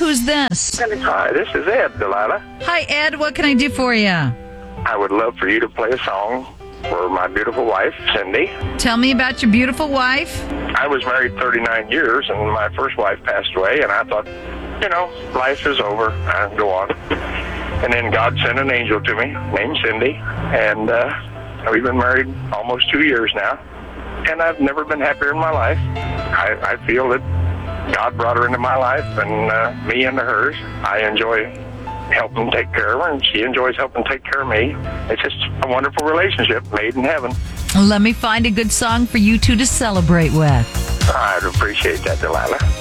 Who's this? Hi, this is Ed, Delilah. Hi, Ed. What can I do for you? I would love for you to play a song for my beautiful wife, Cindy. Tell me about your beautiful wife. I was married 39 years, and my first wife passed away, and I thought, life is over. I go on. And then God sent an angel to me named Cindy, and we've been married almost 2 years now, and I've never been happier in my life. I feel that God brought her into my life, and me into hers. I enjoy helping take care of her, and she enjoys helping take care of me. It's just a wonderful relationship made in heaven. Let me find a good song for you two to celebrate with. I'd appreciate that, Delilah.